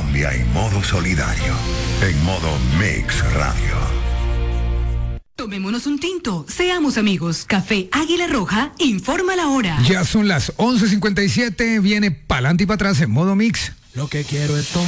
cambia en modo solidario. En modo Mix Radio. Tomémonos un tinto, seamos amigos. Café Águila Roja informa la hora. Ya son las 11:57, viene pa'lante y para atrás en modo Mix. Lo que quiero es